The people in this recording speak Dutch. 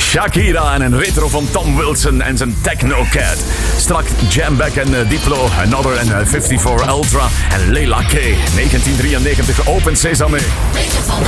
Shakira en een retro van Tom Wilson en zijn Techno Cat. Straks Jamback en Diplo, Another en 54 Ultra en Leila K. 1993 Open Sesame. Beetje van de